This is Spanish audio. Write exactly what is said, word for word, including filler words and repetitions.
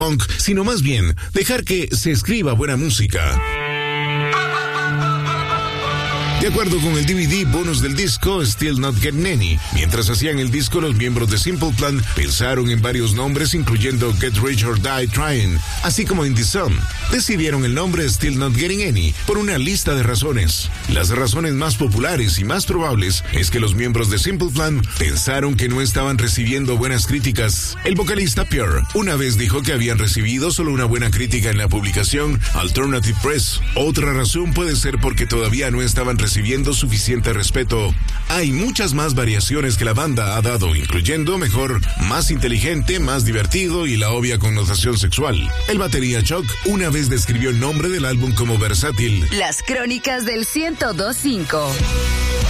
punk, sino más bien dejar que se escriba buena música. De acuerdo con el D V D bonus del disco Still Not Getting Any, mientras hacían el disco, los miembros de Simple Plan pensaron en varios nombres, incluyendo Get Rich or Die Trying, así como In The Sun. Decidieron el nombre Still Not Getting Any por una lista de razones. Las razones más populares y más probables es que los miembros de Simple Plan pensaron que no estaban recibiendo buenas críticas. El vocalista Pierre una vez dijo que habían recibido solo una buena crítica en la publicación Alternative Press. Otra razón puede ser porque todavía no estaban recibiendo recibiendo suficiente respeto. Hay muchas más variaciones que la banda ha dado, incluyendo mejor, más inteligente, más divertido y la obvia connotación sexual. El batería Chuck una vez describió el nombre del álbum como versátil. Las crónicas del ciento dos punto cinco.